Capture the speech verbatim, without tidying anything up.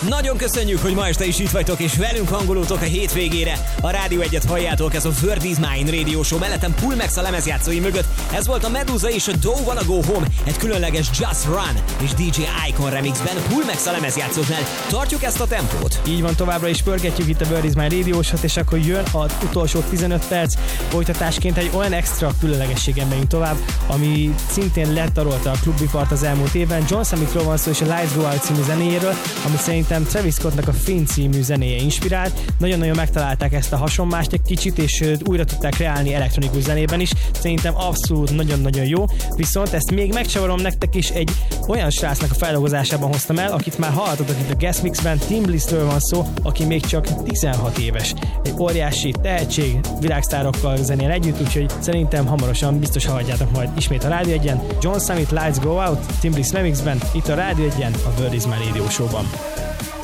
Nagyon köszönjük, hogy ma este is itt vagytok, és velünk hangolótok a hétvégére. A Rádió egyet halljátok, ez a World is Mine Radio Show, mellettem Pulmex a lemezjátszói mögött. Ez volt a Medusa és a Don't Wanna Go Home, egy különleges Just Run és dé dzsé Icon remixben Pulmex a lemezjátszóknál. Tartjuk ezt a tempót. Így van, továbbra is pörgetjük itt a World is Mine Radio Show-t, és akkor jön az utolsó tizenöt perc. Folytatásként egy olyan extra különlegességen megyünk tovább, ami szintén letarolta a klubipart az elmúlt évben. John Summit-ról van szó, és a Lights Go Out című zenéjéről, ami szerintem Travis Scottnak a Finn című zenéje inspirált. Nagyon-nagyon megtalálták ezt a hasonmást egy kicsit, és újra tudták kreálni elektronikus zenében is. Szerintem abszolút nagyon-nagyon jó. Viszont ezt még megcsavarom nektek is, egy olyan srácnak a feldolgozásában hoztam el, akit már hallottatok itt a Guest Mixben. Tim Blissről van szó, aki még csak tizenhat éves. Egy óriási tehetség, világsztárokkal zenél együtt, úgyhogy szerintem hamarosan biztos hallhatjátok majd ismét a Rádió egyen. John Summit, Lights Go Out, Tim Bliss remixben, itt a Rádió egyen, a World is Mine Radio Show-ban.